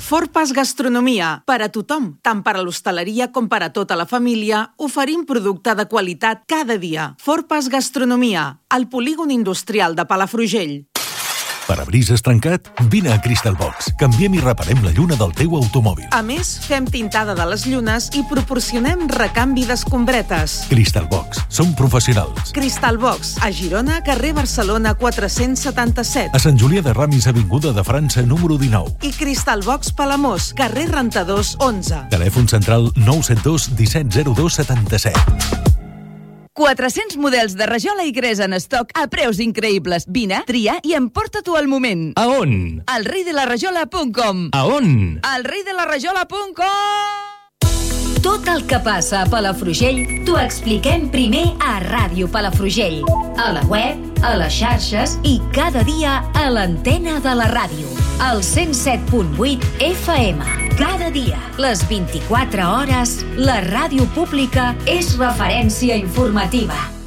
Forpas Gastronomia, per a tothom, tant per a l'hostaleria com per a tota la família, oferim producte de qualitat cada dia. Forpas Gastronomia, al polígon industrial de Palafrugell. Parabrises trencat? Vine a Crystal Box. Canviem i reparem la lluna del teu automòbil. A més, fem tintada de les llunes i proporcionem recanvi d'escombretes. Crystal Box. Som professionals. Crystal Box, a Girona, carrer Barcelona 477. A Sant Julià de Ramis, avinguda de França, número 19. I Crystal Box Palamós, carrer Rentadors 11. Telèfon central 972 1702 77. 400 models de rajola i gres en estoc a preus increïbles. Vine, tria i emporta-t'ho al moment. A on? Al reidelarajola.com. A on? Al reidelarajola.com. Tot el que passa a Palafrugell t'ho expliquem primer a Ràdio Palafrugell, a la web, a les xarxes i cada dia a l'antena de la ràdio. Al 107.8 FM. Cada dia, les 24 hores, la ràdio pública és referència informativa.